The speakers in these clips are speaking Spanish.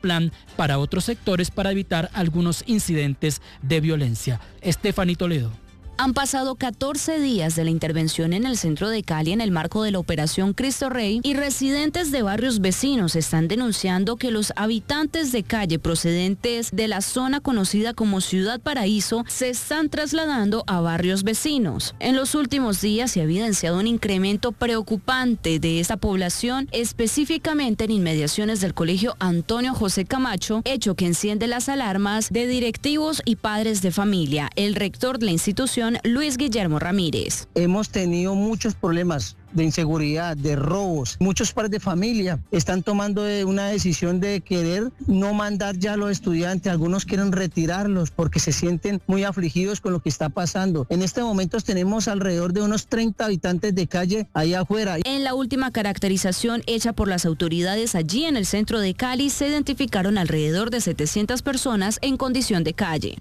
plan para otros sectores para evitar algunos incidentes de violencia. Stephanie Toledo. Han pasado 14 días de la intervención en el centro de Cali en el marco de la Operación Cristo Rey y residentes de barrios vecinos están denunciando que los habitantes de calle procedentes de la zona conocida como Ciudad Paraíso se están trasladando a barrios vecinos. En los últimos días se ha evidenciado un incremento preocupante de esta población, específicamente en inmediaciones del Colegio Antonio José Camacho, hecho que enciende las alarmas de directivos y padres de familia. El rector de la institución, Luis Guillermo Ramírez. Hemos tenido muchos problemas de inseguridad, de robos. Muchos padres de familia están tomando una decisión de querer no mandar ya a los estudiantes. Algunos quieren retirarlos porque se sienten muy afligidos con lo que está pasando. En este momento tenemos alrededor de unos 30 habitantes de calle ahí afuera. En la última caracterización hecha por las autoridades allí en el centro de Cali se identificaron alrededor de 700 personas en condición de calle.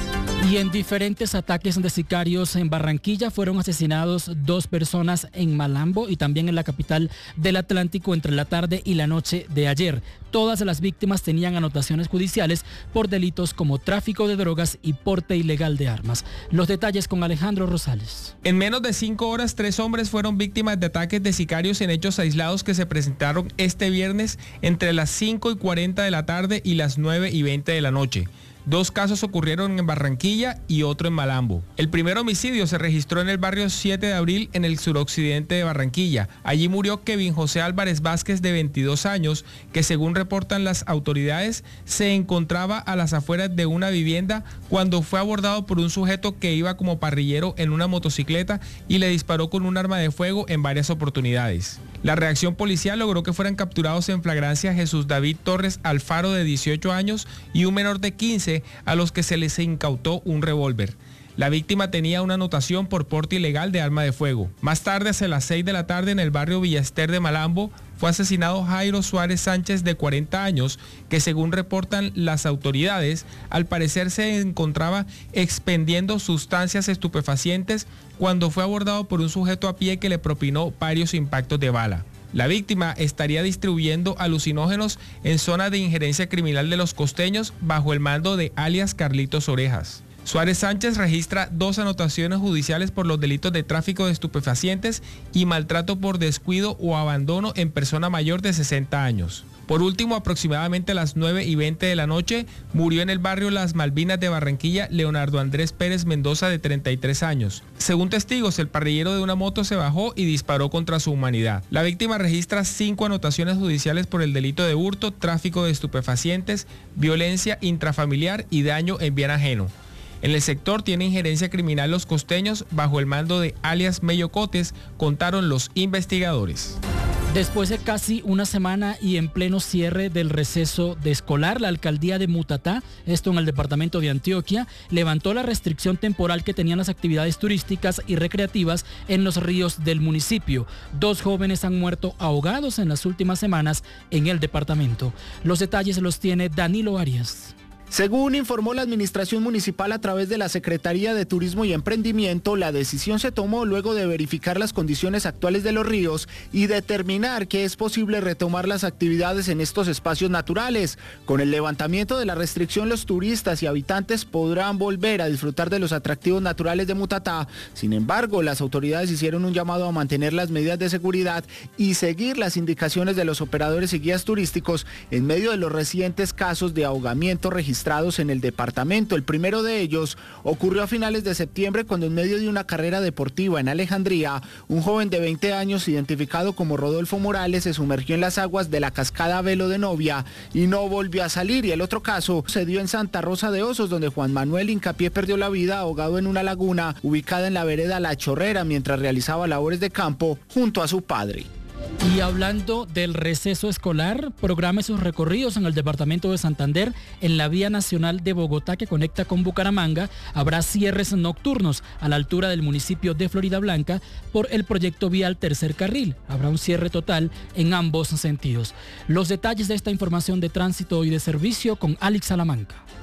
Y en diferentes ataques de sicarios en Barranquilla fueron asesinados 2 personas en Malambo y también en la capital del Atlántico entre la tarde y la noche de ayer. Todas las víctimas tenían anotaciones judiciales por delitos como tráfico de drogas y porte ilegal de armas. Los detalles con Alejandro Rosales. En menos de 5 horas, 3 hombres fueron víctimas de ataques de sicarios en hechos aislados que se presentaron este viernes entre las 5:40 de la tarde y las 9:20 de la noche. 2 casos ocurrieron en Barranquilla y otro en Malambo. El primer homicidio se registró en el barrio 7 de abril en el suroccidente de Barranquilla. Allí murió Kevin José Álvarez Vázquez, de 22 años, que según reportan las autoridades, se encontraba a las afueras de una vivienda cuando fue abordado por un sujeto que iba como parrillero en una motocicleta y le disparó con un arma de fuego en varias oportunidades. La reacción policial logró que fueran capturados en flagrancia Jesús David Torres Alfaro, de 18 años, y un menor de 15, a los que se les incautó un revólver. La víctima tenía una anotación por porte ilegal de arma de fuego. Más tarde, hacia las 6 de la tarde, en el barrio Villaester de Malambo, fue asesinado Jairo Suárez Sánchez, de 40 años, que según reportan las autoridades, al parecer se encontraba expendiendo sustancias estupefacientes cuando fue abordado por un sujeto a pie que le propinó varios impactos de bala. La víctima estaría distribuyendo alucinógenos en zona de injerencia criminal de Los Costeños bajo el mando de alias Carlitos Orejas. Suárez Sánchez registra 2 anotaciones judiciales por los delitos de tráfico de estupefacientes y maltrato por descuido o abandono en persona mayor de 60 años. Por último, aproximadamente a las 9:20 de la noche, murió en el barrio Las Malvinas de Barranquilla Leonardo Andrés Pérez Mendoza, de 33 años. Según testigos, el parrillero de una moto se bajó y disparó contra su humanidad. La víctima registra 5 anotaciones judiciales por el delito de hurto, tráfico de estupefacientes, violencia intrafamiliar y daño en bien ajeno. En el sector tiene injerencia criminal Los Costeños bajo el mando de alias Mellocotes, contaron los investigadores. Después de casi una semana y en pleno cierre del receso de escolar, la alcaldía de Mutatá, esto en el departamento de Antioquia, levantó la restricción temporal que tenían las actividades turísticas y recreativas en los ríos del municipio. 2 jóvenes han muerto ahogados en las últimas semanas en el departamento. Los detalles los tiene Danilo Arias. Según informó la administración municipal a través de la Secretaría de Turismo y Emprendimiento, la decisión se tomó luego de verificar las condiciones actuales de los ríos y determinar que es posible retomar las actividades en estos espacios naturales. Con el levantamiento de la restricción, los turistas y habitantes podrán volver a disfrutar de los atractivos naturales de Mutatá. Sin embargo, las autoridades hicieron un llamado a mantener las medidas de seguridad y seguir las indicaciones de los operadores y guías turísticos en medio de los recientes casos de ahogamiento registrados en el departamento. El primero de ellos ocurrió a finales de septiembre cuando en medio de una carrera deportiva en Alejandría, un joven de 20 años identificado como Rodolfo Morales se sumergió en las aguas de la cascada Velo de Novia y no volvió a salir. Y el otro caso se dio en Santa Rosa de Osos, donde Juan Manuel Hincapié perdió la vida ahogado en una laguna ubicada en la vereda La Chorrera mientras realizaba labores de campo junto a su padre. Y hablando del receso escolar, programe sus recorridos en el departamento de Santander. En la vía nacional de Bogotá que conecta con Bucaramanga habrá cierres nocturnos a la altura del municipio de Floridablanca por el proyecto vial Tercer Carril. Habrá un cierre total en ambos sentidos. Los detalles de esta información de tránsito y de servicio con Alex Salamanca.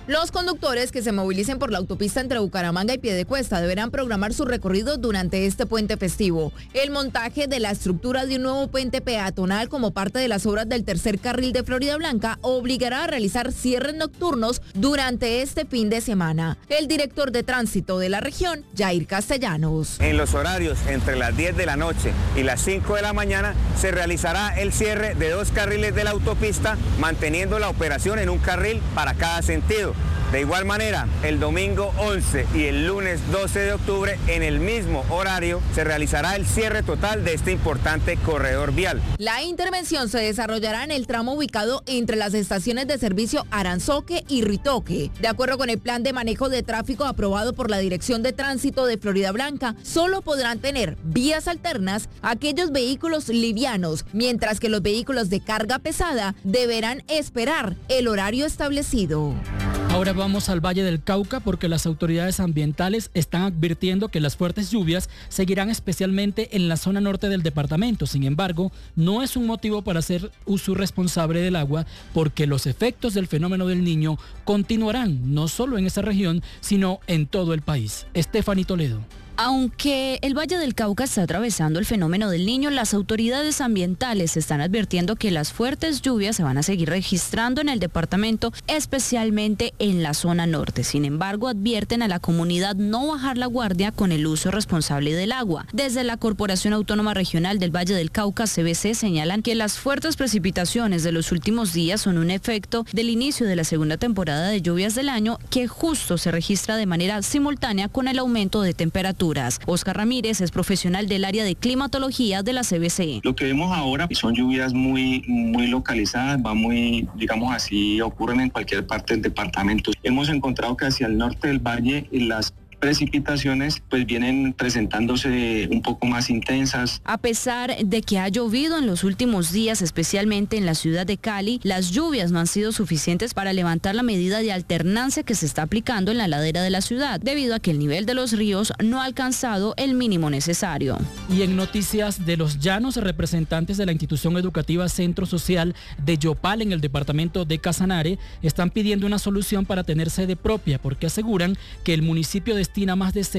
Los conductores que se movilicen por la autopista entre Bucaramanga y Piedecuesta deberán programar su recorrido durante este puente festivo. El montaje de la estructura de un nuevo puente peatonal como parte de las obras del tercer carril de Florida Blanca obligará a realizar cierres nocturnos durante este fin de semana. El director de tránsito de la región, Jair Castellanos. En los horarios entre las 10 de la noche y las 5 de la mañana se realizará el cierre de 2 carriles de la autopista, manteniendo la operación en un carril para cada sentido. De igual manera, el domingo 11 y el lunes 12 de octubre, en el mismo horario, se realizará el cierre total de este importante corredor vial. La intervención se desarrollará en el tramo ubicado entre las estaciones de servicio Aranzoque y Ritoque. De acuerdo con el plan de manejo de tráfico aprobado por la Dirección de Tránsito de Florida Blanca, solo podrán tener vías alternas aquellos vehículos livianos, mientras que los vehículos de carga pesada deberán esperar el horario establecido. Ahora vamos al Valle del Cauca porque las autoridades ambientales están advirtiendo que las fuertes lluvias seguirán especialmente en la zona norte del departamento. Sin embargo, no es un motivo para hacer uso irresponsable del agua porque los efectos del fenómeno del Niño continuarán no solo en esa región, sino en todo el país. Stephanie Toledo. Aunque el Valle del Cauca está atravesando el fenómeno del Niño, las autoridades ambientales están advirtiendo que las fuertes lluvias se van a seguir registrando en el departamento, especialmente en la zona norte. Sin embargo, advierten a la comunidad no bajar la guardia con el uso responsable del agua. Desde la Corporación Autónoma Regional del Valle del Cauca, CVC, señalan que las fuertes precipitaciones de los últimos días son un efecto del inicio de la segunda temporada de lluvias del año, que justo se registra de manera simultánea con el aumento de temperatura. Oscar Ramírez es profesional del área de climatología de la CVC. Lo que vemos ahora son lluvias muy localizadas, digamos así, ocurren en cualquier parte del departamento. Hemos encontrado que hacia el norte del valle las precipitaciones pues vienen presentándose un poco más intensas. A pesar de que ha llovido en los últimos días, especialmente en la ciudad de Cali, las lluvias no han sido suficientes para levantar la medida de alternancia que se está aplicando en la ladera de la ciudad, debido a que el nivel de los ríos no ha alcanzado el mínimo necesario. Y en noticias de los llanos, representantes de la institución educativa Centro Social de Yopal en el departamento de Casanare están pidiendo una solución para tener sede propia, porque aseguran que el municipio destina más de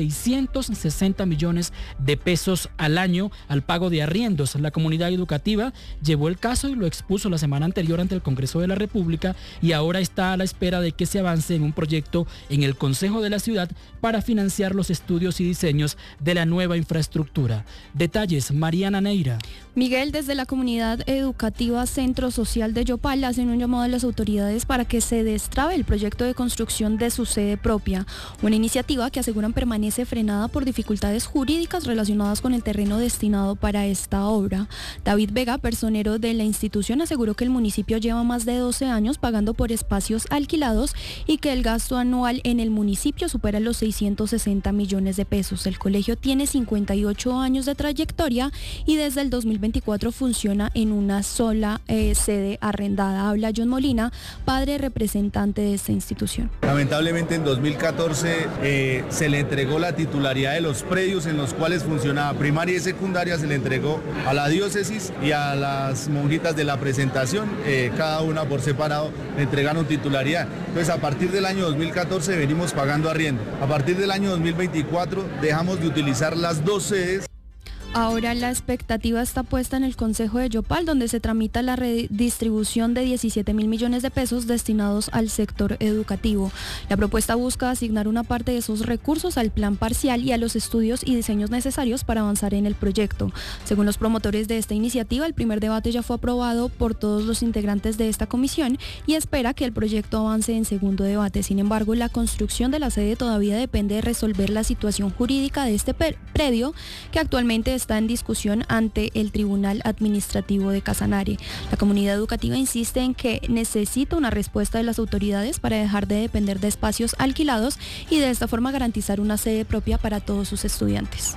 660 millones de pesos al año al pago de arriendos. La comunidad educativa llevó el caso y lo expuso la semana anterior ante el Congreso de la República y ahora está a la espera de que se avance en un proyecto en el Consejo de la Ciudad para financiar los estudios y diseños de la nueva infraestructura. Detalles, Mariana Neira. Miguel, desde la comunidad educativa Centro Social de Yopal hacen un llamado a las autoridades para que se destrabe el proyecto de construcción de su sede propia, una iniciativa que aseguran permanece frenada por dificultades jurídicas relacionadas con el terreno destinado para esta obra. David Vega, personero de la institución, aseguró que el municipio lleva más de 12 años pagando por espacios alquilados y que el gasto anual en el municipio supera los 660 millones de pesos. El colegio tiene 58 años de trayectoria y desde el 2024 funciona en una sola sede arrendada. Habla John Molina, padre representante de esta institución. Lamentablemente en 2014 se le entregó la titularidad de los predios en los cuales funcionaba primaria y secundaria, se le entregó a la diócesis y a las monjitas de la presentación, cada una por separado le entregaron titularidad. Entonces a partir del año 2014 venimos pagando arriendo. A partir del año 2024 dejamos de utilizar las dos sedes. Ahora la expectativa está puesta en el Consejo de Yopal, donde se tramita la redistribución de 17 mil millones de pesos destinados al sector educativo. La propuesta busca asignar una parte de esos recursos al plan parcial y a los estudios y diseños necesarios para avanzar en el proyecto. Según los promotores de esta iniciativa, el primer debate ya fue aprobado por todos los integrantes de esta comisión y espera que el proyecto avance en segundo debate. Sin embargo, la construcción de la sede todavía depende de resolver la situación jurídica de este predio, que actualmente está en discusión ante el Tribunal Administrativo de Casanare. La comunidad educativa insiste en que necesita una respuesta de las autoridades para dejar de depender de espacios alquilados y de esta forma garantizar una sede propia para todos sus estudiantes.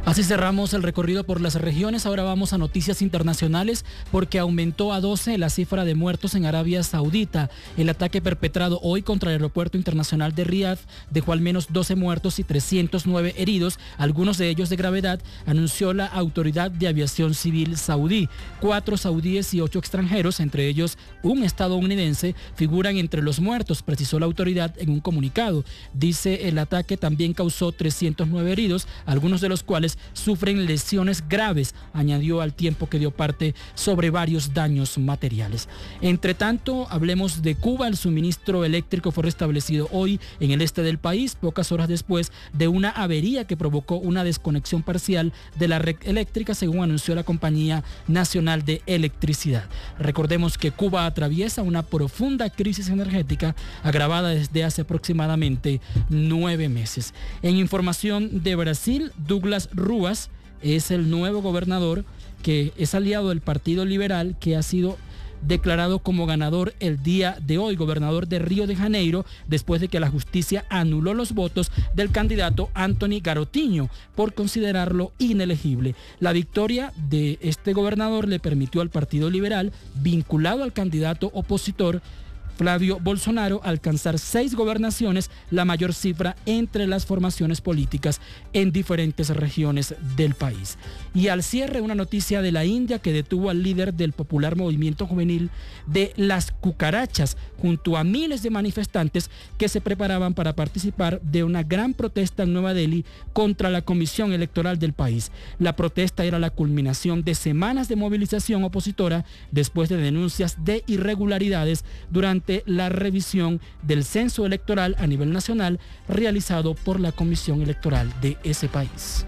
Así cerramos el recorrido por las regiones. Ahora vamos a noticias internacionales porque aumentó a 12 la cifra de muertos en Arabia Saudita. El ataque perpetrado hoy contra el aeropuerto internacional de Riad dejó al menos 12 muertos y 309 heridos, algunos de ellos de gravedad, anunció la autoridad de aviación civil saudí. 4 saudíes y 8 extranjeros, entre ellos un estadounidense, figuran entre los muertos, precisó la autoridad en un comunicado. Dice el ataque también causó 309 heridos, algunos de los cuales sufren lesiones graves, añadió al tiempo que dio parte sobre varios daños materiales. Entre tanto, hablemos de Cuba. El suministro eléctrico fue restablecido hoy en el este del país, pocas horas después de una avería que provocó una desconexión parcial de la red eléctrica, según anunció la Compañía Nacional de Electricidad. Recordemos que Cuba atraviesa una profunda crisis energética agravada desde hace aproximadamente 9 meses. En información de Brasil, Douglas Ruas es el nuevo gobernador que es aliado del Partido Liberal, que ha sido declarado como ganador el día de hoy, gobernador de Río de Janeiro, después de que la justicia anuló los votos del candidato Anthony Garotinho por considerarlo inelegible. La victoria de este gobernador le permitió al Partido Liberal, vinculado al candidato opositor Flavio Bolsonaro, alcanzar 6 gobernaciones, la mayor cifra entre las formaciones políticas en diferentes regiones del país. Y al cierre, una noticia de la India que detuvo al líder del popular movimiento juvenil de las cucarachas junto a miles de manifestantes que se preparaban para participar de una gran protesta en Nueva Delhi contra la comisión electoral del país. La protesta era la culminación de semanas de movilización opositora después de denuncias de irregularidades durante la revisión del censo electoral a nivel nacional realizado por la Comisión Electoral de ese país.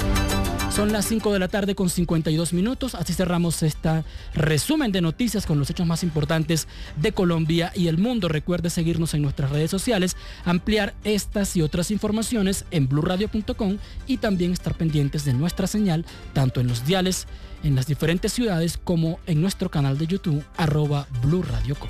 Son las 5 de la tarde con 52 minutos. Así cerramos este resumen de noticias con los hechos más importantes de Colombia y el mundo. Recuerde seguirnos en nuestras redes sociales, ampliar estas y otras informaciones en blurradio.com y también estar pendientes de nuestra señal, tanto en los diales en las diferentes ciudades como en nuestro canal de YouTube, @BluRadioCo.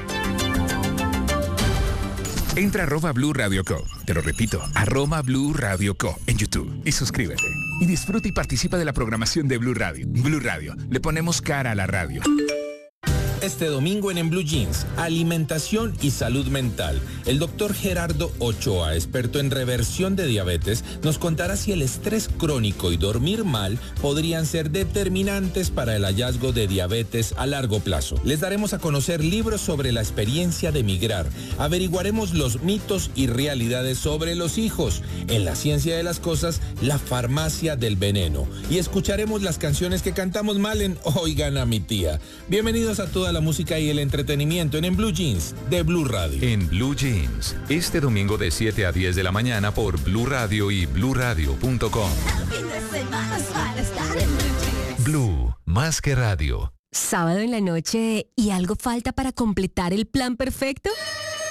Entra a @BluRadioCo. Te lo repito, @BluRadioCo en YouTube y suscríbete. Y disfruta y participa de la programación de Blue Radio. Blue Radio, le ponemos cara a la radio. Este domingo en Blue Jeans, alimentación y salud mental. El doctor Gerardo Ochoa, experto en reversión de diabetes, nos contará si el estrés crónico y dormir mal podrían ser determinantes para el hallazgo de diabetes a largo plazo. Les daremos a conocer libros sobre la experiencia de migrar. Averiguaremos los mitos y realidades sobre los hijos. En la ciencia de las cosas, la farmacia del veneno. Y escucharemos las canciones que cantamos mal en Oigan a mi tía. Bienvenidos a toda la música y el entretenimiento en Blue Jeans de Blue Radio. En Blue Jeans, este domingo de 7 a 10 de la mañana por Blue Radio y bluradio.com. Blue, más que radio. Sábado en la noche y algo falta para completar el plan perfecto.